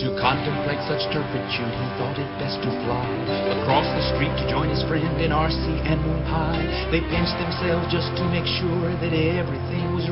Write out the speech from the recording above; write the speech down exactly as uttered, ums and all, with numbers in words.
To contemplate such turpitude, he thought it best to fly across the street to join his friend in R C and Moon High. They pinched themselves just to make sure that everything was